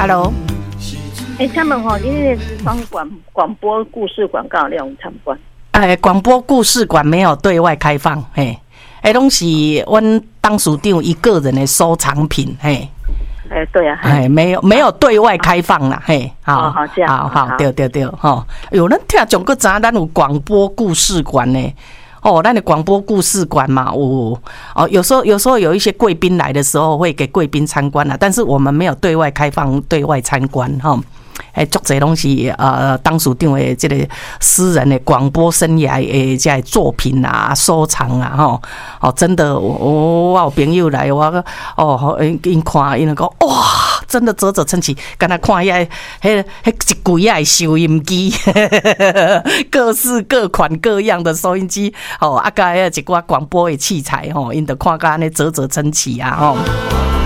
，Hello。 请问吼，因为职方广播故事广告内容参观。 广播故事馆没有对外开放，嘿，拢是阮董事长一个人的收藏品，嘿。 对啊， 没有对外开放啦，嘿，好， 这样， 好，对，吼，有人听众个知咱有广播故事馆呢，咱的广播故事馆嘛，有时候有一些贵宾来的时候会给贵宾参观啦，但是我们没有对外开放对外参观，哈。足侪拢是董事长的这个私人的广播生涯的这些作品啊、收藏啊，真的，我有朋友来，因看，因讲哇，真的啧啧称奇，敢若看遐一柜的收音机，各式各款各样的收音机，甲一寡广播的器材，因就看甲安尼啧啧称奇啊，